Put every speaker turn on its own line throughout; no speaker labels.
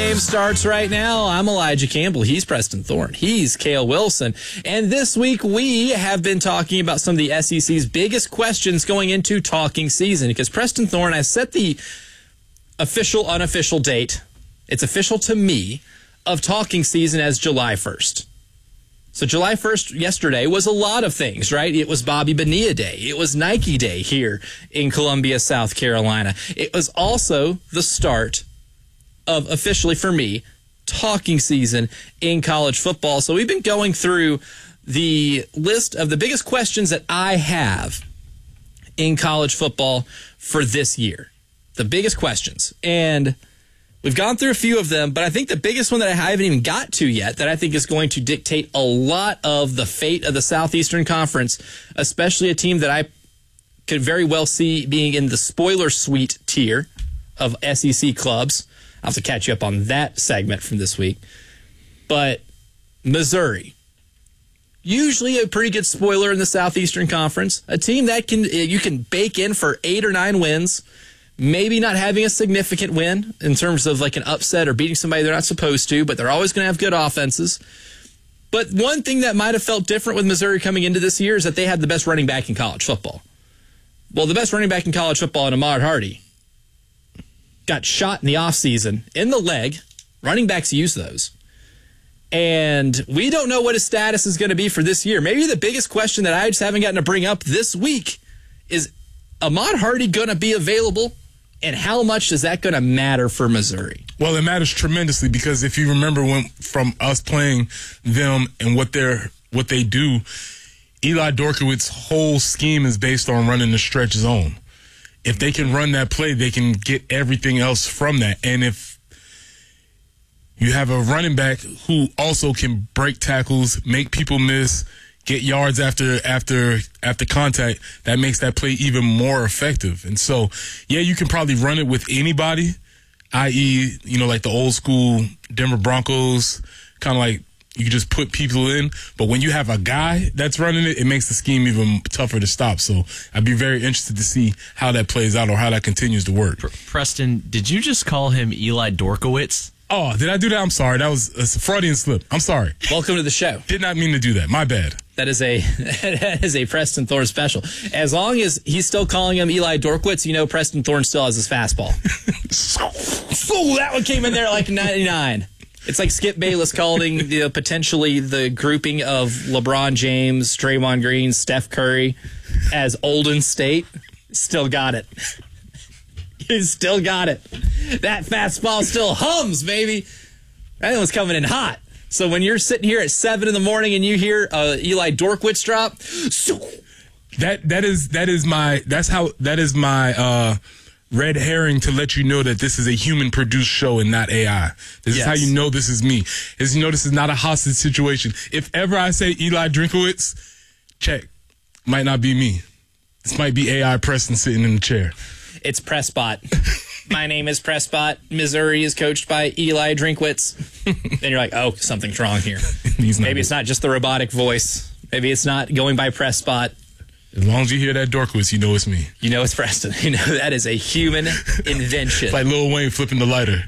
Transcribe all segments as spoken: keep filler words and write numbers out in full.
Game starts right now. I'm Elijah Campbell. He's Preston Thorne. He's Cale Wilson. And this week we have been talking about some of the S E C's biggest questions going into talking season, because Preston Thorne has set the official, unofficial date. It's official to me of talking season as July first. So July first yesterday was a lot of things, right? It was Bobby Bonilla Day. It was Nike Day here in Columbia, South Carolina. It was also the start of, officially for me, talking season in college football. So we've been going through the list of the biggest questions that I have in college football for this year. The biggest questions. And we've gone through a few of them, but I think the biggest one that I haven't even got to yet that I think is going to dictate a lot of the fate of the Southeastern Conference, especially a team that I could very well see being in the spoiler suite tier of S E C clubs. I'll have to catch you up on that segment from this week. But Missouri, usually a pretty good spoiler in the Southeastern Conference, a team that can you can bake in for eight or nine wins, maybe not having a significant win in terms of like an upset or beating somebody they're not supposed to, but they're always going to have good offenses. But one thing that might have felt different with Missouri coming into this year is that they had the best running back in college football. Well, the best running back in college football, in Ahmad Hardy, got shot in the offseason in the leg. Running backs use those. And we don't know what his status is going to be for this year. Maybe the biggest question that I just haven't gotten to bring up this week is Ahmad Hardy going to be available? And how much is that going to matter for Missouri?
Well, it matters tremendously, because if you remember when from us playing them and what they're what they do, Eli Dorkowitz's whole scheme is based on running the stretch zone. If they can run that play, they can get everything else from that. And if you have a running back who also can break tackles, make people miss, get yards after after after contact, that makes that play even more effective. And so, yeah, you can probably run it with anybody, that is, you know, like the old school Denver Broncos, kind of like you just put people in. But when you have a guy that's running it, it makes the scheme even tougher to stop. So I'd be very interested to see how that plays out or how that continues to work.
Preston, did you just call him Eli Dorkowitz?
Oh, did I do that? I'm sorry. That was a Freudian slip. I'm sorry.
Welcome to the show.
Did not mean to do that. My bad.
That is a that is a Preston Thorne special. As long as he's still calling him Eli Dorkowitz, you know Preston Thorne still has his fastball. So that one came in there like ninety-nine. It's like Skip Bayless calling you know, potentially the grouping of LeBron James, Draymond Green, Steph Curry as Olden State. Still got it. He's still got it. That fastball still hums, baby. That one's coming in hot. So when you're sitting here at seven in the morning and you hear uh, Eli Dorkowitz drop,
that that is that is my that's how that is my uh, red herring to let you know that this is a human produced show and not A I. This yes. is how you know this is me. Is you know this is not a hostage situation. If ever I say Eli Drinkowitz, check. Might not be me. This might be A I Preston sitting in the chair.
It's Presspot. My name is Presspot. Missouri is coached by Eli Drinkwitz. Then you're like, oh, something's wrong here. Maybe it's not just the robotic voice. Maybe it's not going by Presspot.
As long as you hear that Dorkowitz, you know it's me.
You know it's Preston. You know that is a human invention.
It's like Lil Wayne flipping the lighter.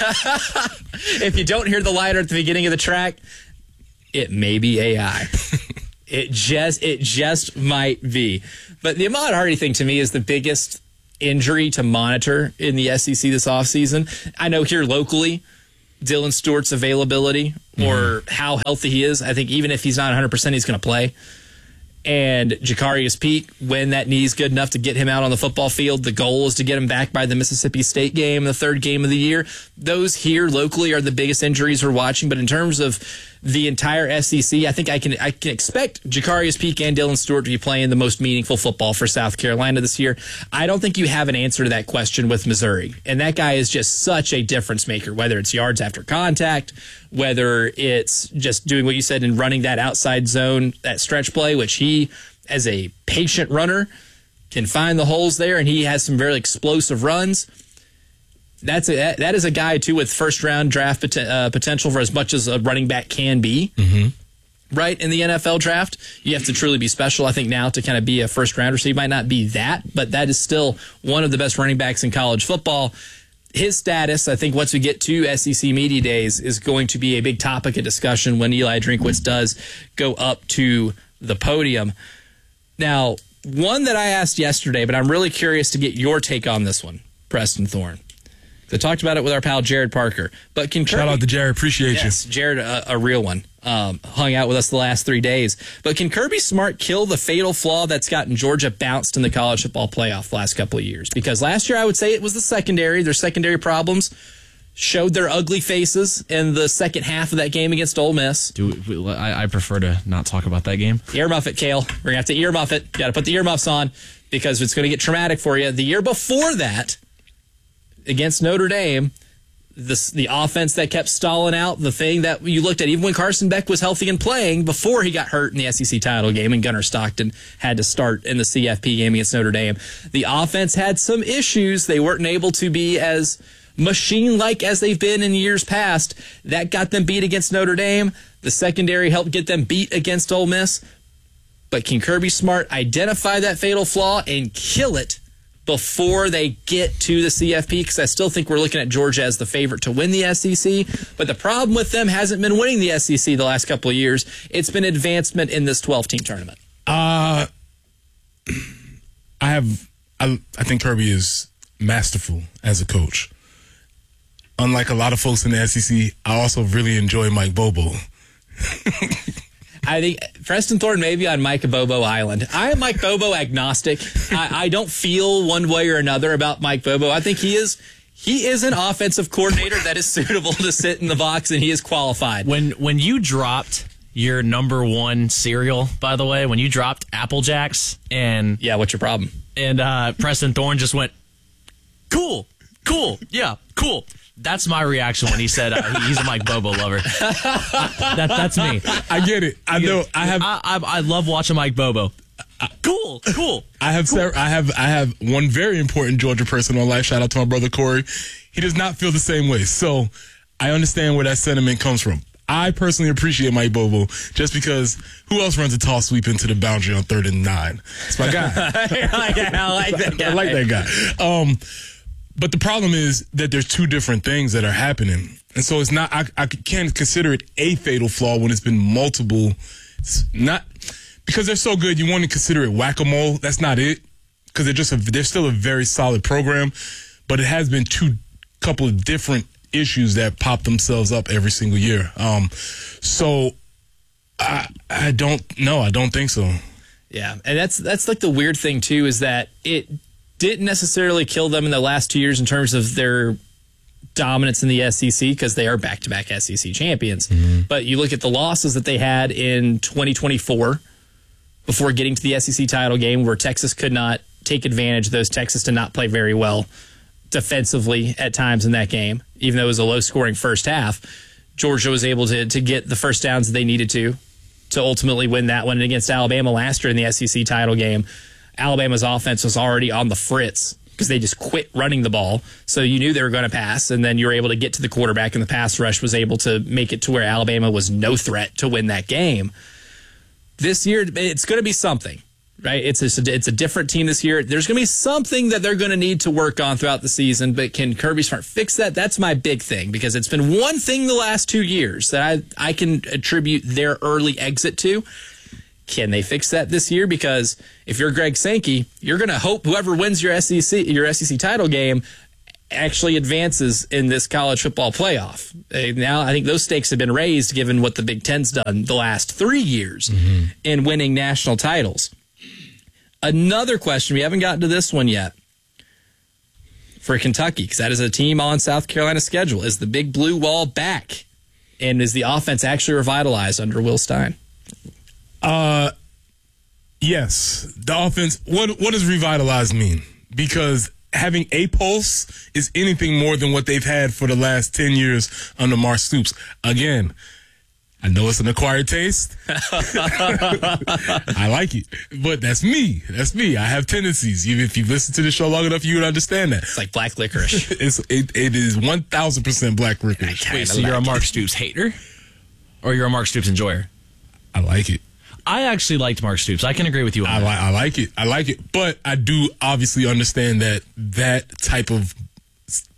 If you don't hear the lighter at the beginning of the track, it may be A I. It just it just might be. But the Ahmad Hardy thing to me is the biggest injury to monitor in the S E C this offseason. I know here locally, Dylan Stewart's availability or mm-hmm. how healthy he is, I think even if he's not one hundred percent, he's going to play. And Jacarius Peak, when that knee's good enough to get him out on the football field, the goal is to get him back by the Mississippi State game, the third game of the year. Those here locally are the biggest injuries we're watching. But in terms of the entire S E C, I think I can I can expect Jacarius Peak and Dylan Stewart to be playing the most meaningful football for South Carolina this year. I don't think you have an answer to that question with Missouri. And that guy is just such a difference maker, whether it's yards after contact, whether it's just doing what you said and running that outside zone, that stretch play, which he, as a patient runner, can find the holes there, and he has some very explosive runs. That's a, that, that is a guy, too, with first-round draft pot- uh, potential for as much as a running back can be, mm-hmm. right, in the N F L draft. You have to truly be special, I think, now to kind of be a first-rounder, so he might not be that, but that is still one of the best running backs in college football. his status, I think once we get to S E C Media Days, is going to be a big topic of discussion when Eli Drinkwitz does go up to the podium. Now, one that I asked yesterday, but I'm really curious to get your take on this one, Preston Thorne. I talked about it with our pal Jared Parker. But can Kirby,
shout out to Jared, appreciate
yes,
you.
Jared, a, a real one, um, hung out with us the last three days. But can Kirby Smart kill the fatal flaw that's gotten Georgia bounced in the college football playoff the last couple of years? Because last year I would say it was the secondary. Their secondary problems showed their ugly faces in the second half of that game against Ole Miss.
Do we, I, I prefer to not talk about that game.
Earmuff it, Kale. We're going to have to earmuff it. Got to put the earmuffs on because it's going to get traumatic for you. The year before that, against Notre Dame, the, the offense that kept stalling out, the thing that you looked at, even when Carson Beck was healthy and playing before he got hurt in the S E C title game and Gunnar Stockton had to start in the C F P game against Notre Dame, the offense had some issues. They weren't able to be as machine-like as they've been in years past. That got them beat against Notre Dame. The secondary helped get them beat against Ole Miss. But can Kirby Smart identify that fatal flaw and kill it before they get to the C F P? Because I still think we're looking at Georgia as the favorite to win the S E C. But the problem with them hasn't been winning the S E C the last couple of years. It's been advancement in this twelve-team tournament.
Uh, I have. I, I think Kirby is masterful as a coach. Unlike a lot of folks in the S E C, I also really enjoy Mike Bobo.
I think Preston Thorne may be on Mike Bobo Island. I am Mike Bobo agnostic. I, I don't feel one way or another about Mike Bobo. I think he is he is an offensive coordinator that is suitable to sit in the box, and he is qualified.
When when you dropped your number one cereal, by the way, when you dropped Apple Jacks and
Yeah, what's your problem?
and uh, Preston Thorne just went, cool, cool, yeah, cool. That's my reaction when he said uh, he's a Mike Bobo lover. that, that's me.
I get it. I know. I have.
I, I, I love watching Mike Bobo. Cool, cool.
I have.
cool.
I have. I have one very important Georgia person on life. Shout out to my brother Corey. He does not feel the same way. So I understand where that sentiment comes from. I personally appreciate Mike Bobo just because who else runs a toss sweep into the boundary on third and nine? It's my guy.
I like that. I like that guy.
I like that guy. Um, but the problem is that there's two different things that are happening. And so it's not, I, I can't consider it a fatal flaw when it's been multiple. It's not, because they're so good, you want to consider it whack-a-mole. That's not it. Because they're just a, they're still a very solid program. But it has been two couple of different issues that pop themselves up every single year. Um, so I, I don't, no, I don't think so.
Yeah, and that's that's like the weird thing too, is that it didn't necessarily kill them in the last two years in terms of their dominance in the S E C because they are back-to-back S E C champions. Mm-hmm. But you look at the losses that they had in twenty twenty-four before getting to the S E C title game where Texas could not take advantage of those. Texas did not play very well defensively at times in that game, even though it was a low-scoring first half. Georgia was able to to get the first downs that they needed to to ultimately win that one. And against Alabama last year in the S E C title game, Alabama's offense was already on the fritz because they just quit running the ball. So you knew they were going to pass, and then you were able to get to the quarterback, and the pass rush was able to make it to where Alabama was no threat to win that game. This year, it's going to be something, right? It's a, it's a different team this year. There's going to be something that they're going to need to work on throughout the season, but can Kirby Smart fix that? That's my big thing, because it's been one thing the last two years that I, I can attribute their early exit to. Can they fix that this year? Because if you're Greg Sankey, you're going to hope whoever wins your S E C your S E C title game actually advances in this college football playoff. Uh, now, I think those stakes have been raised given what the Big Ten's done the last three years mm-hmm. in winning national titles. Another question, we haven't gotten to this one yet, for Kentucky, because that is a team on South Carolina's schedule. Is the Big Blue Wall back? And is the offense actually revitalized under Will Stein?
Uh, yes. The offense, what what does revitalized mean? Because having a pulse is anything more than what they've had for the last ten years under Mark Stoops. Again, I know it's an acquired taste. I like it. But that's me. That's me. I have tendencies. Even if you've listened to the show long enough, you would understand that.
It's like black licorice.
it's, it, it is one thousand percent black licorice.
Wait, so you're a Mark Stoops hater? Or you're a Mark Stoops enjoyer?
I like it.
I actually liked Mark Stoops. I can agree with you on
I,
that.
li- I like it. I like it. But I do obviously understand that that type of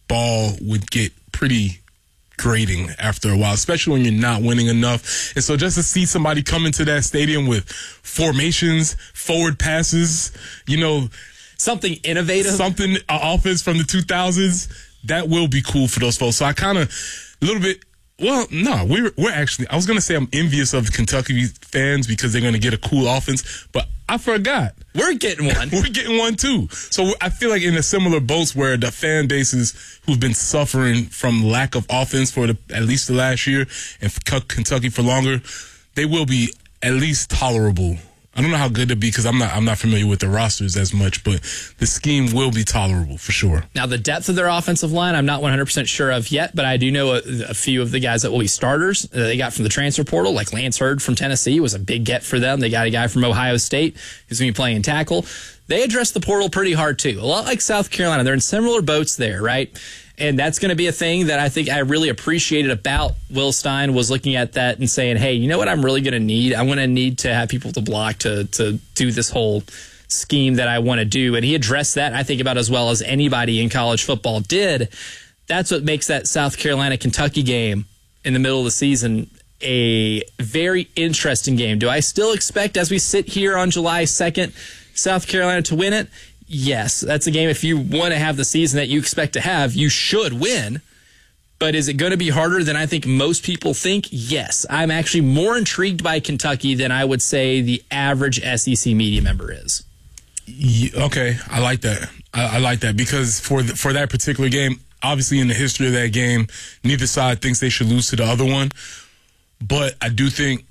ball would get pretty grating after a while, especially when you're not winning enough. And so just to see somebody come into that stadium with formations, forward passes, you know,
something innovative,
something uh, offense from the two thousands, that will be cool for those folks. So I kind of a little bit. Well, no, we're we're actually. I was gonna say I'm envious of Kentucky fans because they're gonna get a cool offense, but I forgot
we're getting one.
We're getting one too. So I feel like in a similar boats where the fan bases who've been suffering from lack of offense for the, at least the last year, and Kentucky for longer, they will be at least tolerable. I don't know how good it'll be because I'm not I'm not familiar with the rosters as much, but the scheme will be tolerable for sure.
Now, the depth of their offensive line, I'm not one hundred percent sure of yet, but I do know a, a few of the guys that will be starters that they got from the transfer portal, like Lance Hurd from Tennessee was a big get for them. They got a guy from Ohio State who's going to be playing tackle. They addressed the portal pretty hard, too. A lot like South Carolina. They're in similar boats there, right? And that's going to be a thing that I think I really appreciated about Will Stein was looking at that and saying, hey, you know what I'm really going to need? I'm going to need to have people to block to to do this whole scheme that I want to do. And he addressed that, I think, about as well as anybody in college football did. That's what makes that South Carolina-Kentucky game in the middle of the season a very interesting game. Do I still expect, as we sit here on July second, South Carolina to win it? Yes, that's a game if you want to have the season that you expect to have, you should win. But is it going to be harder than I think most people think? Yes. I'm actually more intrigued by Kentucky than I would say the average S E C media member is.
Yeah, okay, I like that. I, I like that because for the, for that particular game, obviously in the history of that game, neither side thinks they should lose to the other one. But I do think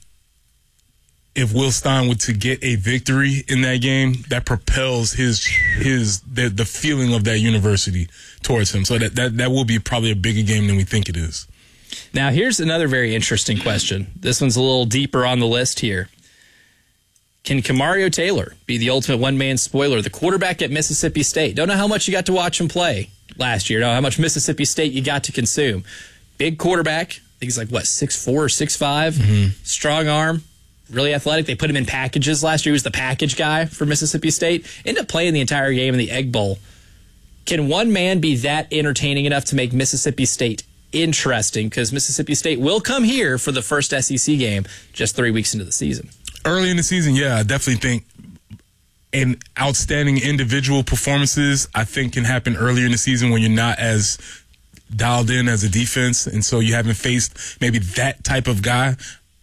if Will Stein were to get a victory in that game, that propels his his the, the feeling of that university towards him. So that, that that will be probably a bigger game than we think it is.
Now, here's another very interesting question. This one's a little deeper on the list here. Can Kamario Taylor be the ultimate one-man spoiler, the quarterback at Mississippi State? Don't know how much you got to watch him play last year. Don't know how much Mississippi State you got to consume. Big quarterback. I think he's like, what, six four or six five? Mm-hmm. Strong arm. Really athletic. They put him in packages last year. He was the package guy for Mississippi State. Ended up playing the entire game in the Egg Bowl. Can one man be that entertaining enough to make Mississippi State interesting? Because Mississippi State will come here for the first S E C game just three weeks into the season.
Early in the season, yeah, I definitely think an outstanding individual performances, I think, can happen earlier in the season when you're not as dialed in as a defense. And so you haven't faced maybe that type of guy.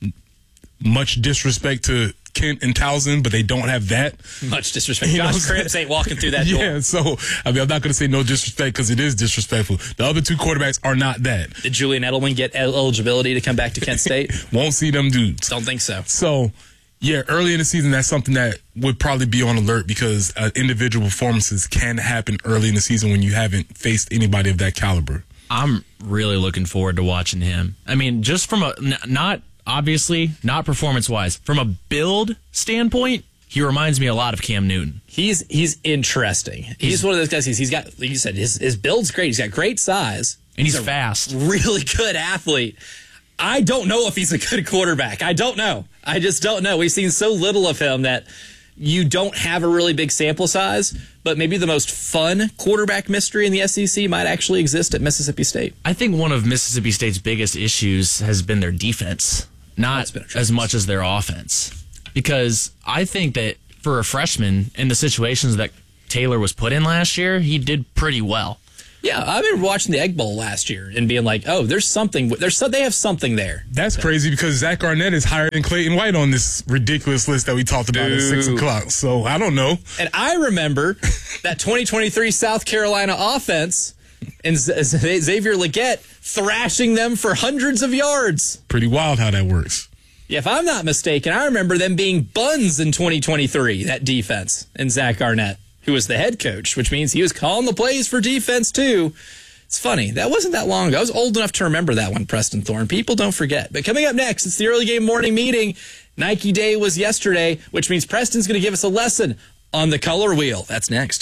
Much disrespect to Kent and Towson, but they don't have that.
Much disrespect. Josh Cribbs ain't walking through that door.
Yeah, so, I mean, I'm not going to say no disrespect because it is disrespectful. The other two quarterbacks are not that.
Did Julian Edelman get eligibility to come back to Kent State?
Won't see them dudes.
Don't think so.
So, yeah, early in the season, that's something that would probably be on alert because uh, individual performances can happen early in the season when you haven't faced anybody of that caliber.
I'm really looking forward to watching him. I mean, just from a, n- not, obviously, not performance-wise. From a build standpoint, he reminds me a lot of Cam Newton.
He's he's interesting. He's, he's one of those guys. He's, he's got, like you said, his, his build's great. He's got great size.
And he's,
he's
fast.
Really good athlete. I don't know if he's a good quarterback. I don't know. I just don't know. We've seen so little of him that you don't have a really big sample size, but maybe the most fun quarterback mystery in the S E C might actually exist at Mississippi State.
I think one of Mississippi State's biggest issues has been their defense, not as much as their offense. Because I think that for a freshman, in the situations that Taylor was put in last year, he did pretty well.
Yeah, I remember watching the Egg Bowl last year and being like, "Oh, there's something. There's so, they have something there."
That's so crazy because Zach Arnett is higher than Clayton White on this ridiculous list that we talked about Dude. at six o'clock. So I don't know.
And I remember that twenty twenty-three South Carolina offense and Z- Xavier Legette thrashing them for hundreds of yards.
Pretty wild how that works.
Yeah, if I'm not mistaken, I remember them being buns in twenty twenty-three. That defense and Zach Arnett, who was the head coach, which means he was calling the plays for defense, too. It's funny. That wasn't that long ago. I was old enough to remember that one, Preston Thorne. People don't forget. But coming up next, it's the early game morning meeting. Nike Day was yesterday, which means Preston's going to give us a lesson on the color wheel. That's next.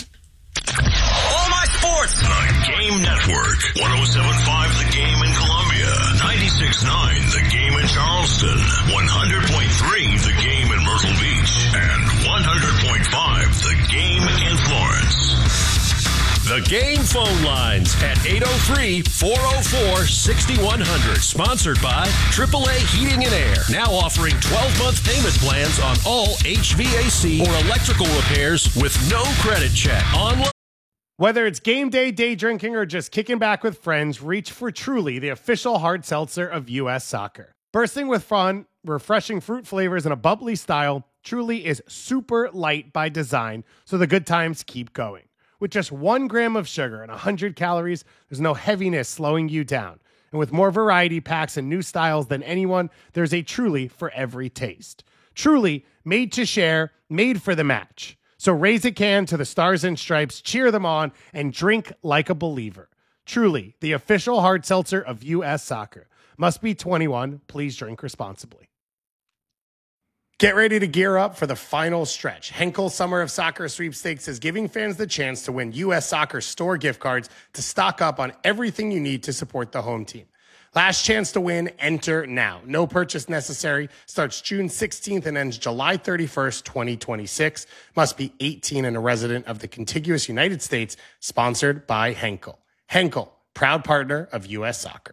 All My Sports. The Game Network. one oh seven point five The Game in Columbia. ninety-six point nine The Game in Charleston. one hundred point three The Game in Myrtle Beach. And one hundred point five The Game in Florence.
The Game phone lines at eight oh three, four oh four, six one hundred. Sponsored by triple A Heating and Air. Now offering twelve-month payment plans on all H V A C or electrical repairs with no credit check. Online.
Whether it's game day, day drinking, or just kicking back with friends, reach for Truly, the official hard seltzer of U S Soccer. Bursting with fun, refreshing fruit flavors, and a bubbly style, Truly is super light by design, so the good times keep going. With just one gram of sugar and one hundred calories, there's no heaviness slowing you down. And with more variety packs and new styles than anyone, there's a Truly for every taste. Truly, made to share, made for the match. So raise a can to the Stars and Stripes, cheer them on, and drink like a believer. Truly, the official hard seltzer of U S Soccer. Must be twenty-one. Please drink responsibly. Get ready to gear up for the final stretch. Henkel Summer of Soccer Sweepstakes is giving fans the chance to win U S Soccer store gift cards to stock up on everything you need to support the home team. Last chance to win, enter now. No purchase necessary. Starts June sixteenth and ends July thirty-first, twenty twenty-six. Must be eighteen and a resident of the contiguous United States. Sponsored by Henkel. Henkel, proud partner of U S Soccer.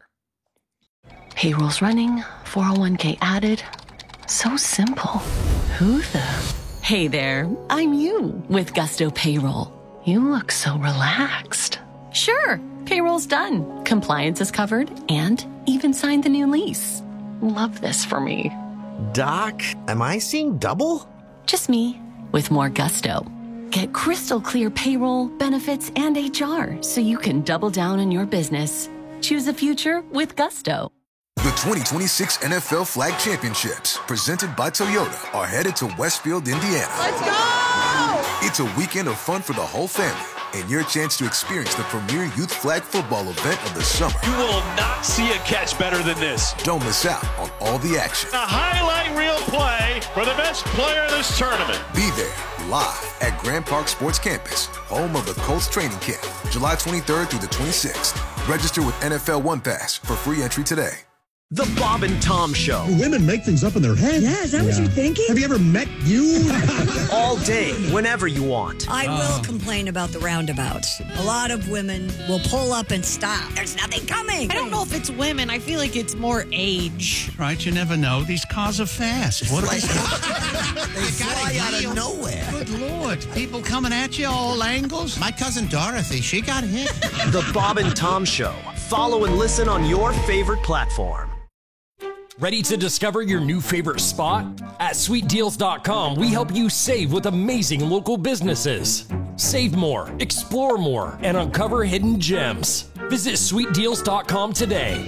Payroll's running, four oh one k added. So simple. Who the? Hey there, I'm you with Gusto Payroll. You look so relaxed. Sure, payroll's done. Compliance is covered and even signed the new lease. Love this for me.
Doc, am I seeing double?
Just me with more gusto. Get crystal clear payroll, benefits, and H R so you can double down on your business. Choose a future with Gusto.
The twenty twenty-six N F L Flag Championships, presented by Toyota, are headed to Westfield, Indiana.
Let's go!
It's a weekend of fun for the whole family and your chance to experience the premier youth flag football event of the summer.
You will not see a catch better than this.
Don't miss out on all the action.
A highlight reel play for the best player of this tournament.
Be there live at Grand Park Sports Campus, home of the Colts training camp, July twenty-third through the twenty-sixth. Register with N F L One Pass for free entry today.
The Bob and Tom Show.
Women make things up in their head.
Yeah, is that yeah. what you're thinking?
Have you ever met you?
All day, whenever you want.
I will oh. complain about the roundabouts. A lot of women will pull up and stop. There's nothing coming.
I don't know if it's women. I feel like it's more age.
Right, you never know. These cars are fast. What
like, they fly out of nowhere.
Good Lord. People coming at you all angles. My cousin Dorothy, she got hit.
The Bob and Tom Show. Follow and listen on your favorite platform.
Ready to discover your new favorite spot? At sweet deals dot com, we help you save with amazing local businesses. Save more, explore more, and uncover hidden gems. Visit sweet deals dot com today.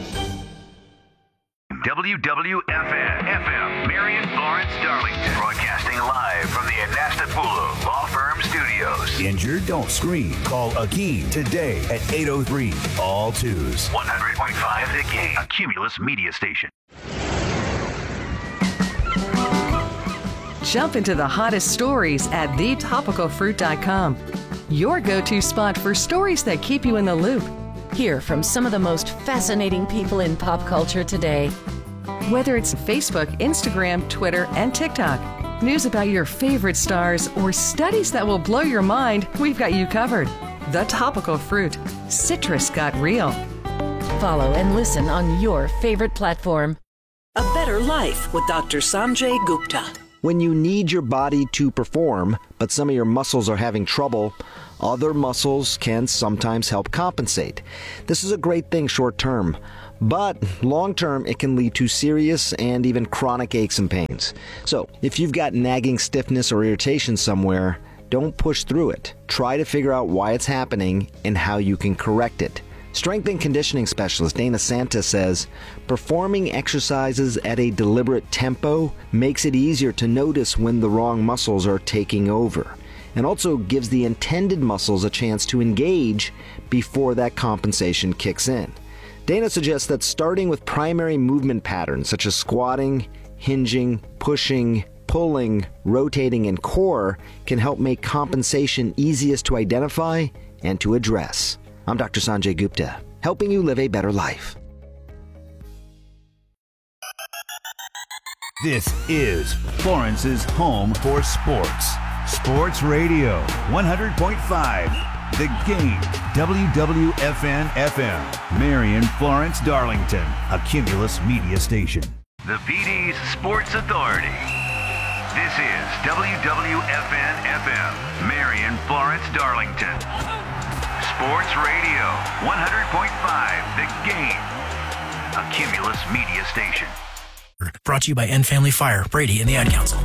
W W F N F M, Marion, Lawrence, Darlington. Broadcasting live from the Anastapulu Law Firm Studios.
Injured? Don't scream. Call Akeem today at eight oh three, all twos.
one hundred point five The Game, a Cumulus media station.
Jump into the hottest stories at the topical fruit dot com. Your go-to spot for stories that keep you in the loop.
Hear from some of the most fascinating people in pop culture today.
Whether it's Facebook, Instagram, Twitter, and TikTok, news about your favorite stars, or studies that will blow your mind, we've got you covered. The Topical Fruit. Citrus got real.
Follow and listen on your favorite platform.
A Better Life with Doctor Sanjay Gupta.
When you need your body to perform, but some of your muscles are having trouble, other muscles can sometimes help compensate. This is a great thing short term, but long term it can lead to serious and even chronic aches and pains. So if you've got nagging stiffness or irritation somewhere, don't push through it. Try to figure out why it's happening and how you can correct it. Strength and conditioning specialist Dana Santa says, performing exercises at a deliberate tempo makes it easier to notice when the wrong muscles are taking over, and also gives the intended muscles a chance to engage before that compensation kicks in. Dana suggests that starting with primary movement patterns such as squatting, hinging, pushing, pulling, rotating, and core can help make compensation easiest to identify and to address. I'm Doctor Sanjay Gupta, helping you live a better life.
This is Florence's home for sports. Sports Radio, one hundred point five The Game, W W F N F M, Marion, Florence, Darlington, a Cumulus media station.
The P D's Sports Authority. This is W W F N F M, Marion, Florence, Darlington. Sports Radio, one hundred point five, The Game, a Cumulus media station.
Brought to you by End Family Fire, Brady, and the Ad Council.